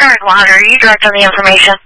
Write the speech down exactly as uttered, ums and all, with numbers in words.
Eric Lauder, are you direct on the information?